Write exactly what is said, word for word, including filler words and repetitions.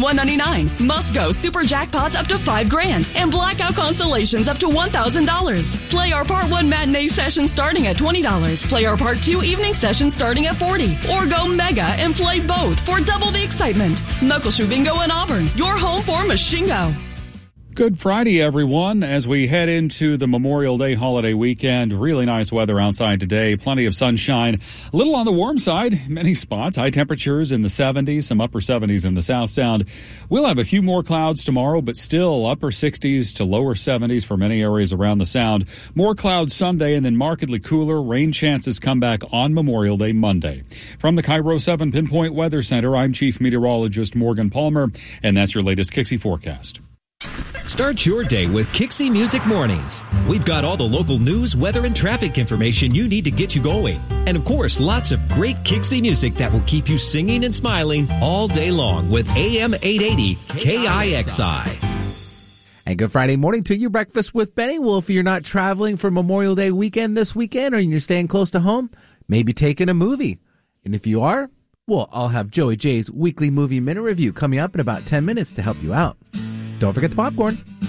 one hundred ninety-nine dollars. Must go super jackpots up to five grand and blackout constellations up to one thousand dollars. Play our part one matinee session starting at twenty dollars. Play our part two evening session starting at forty dollars. Or go mega and play both for double the excitement. Muckleshoe Bingo in Auburn, your home for Machingo. Good Friday, everyone, as we head into the Memorial Day holiday weekend. Really nice weather outside today. Plenty of sunshine. A little on the warm side, many spots. High temperatures in the seventies, some upper seventies in the South Sound. We'll have a few more clouds tomorrow, but still upper sixties to lower seventies for many areas around the Sound. More clouds Sunday and then markedly cooler. Rain chances come back on Memorial Day Monday. From the Cairo seven Pinpoint Weather Center, I'm Chief Meteorologist Morgan Palmer, and that's your latest Kixie forecast. Start your day with Kixie Music Mornings. We've got all the local news, weather, and traffic information you need to get you going. And of course, lots of great Kixie music that will keep you singing and smiling all day long with A M eight eighty K I X I. And good Friday morning to you. Breakfast with Benny. Well, if you're not traveling for Memorial Day weekend this weekend or you're staying close to home, maybe taking a movie. And if you are, well, I'll have Joey J's weekly movie minute review coming up in about ten minutes to help you out. Don't forget the popcorn.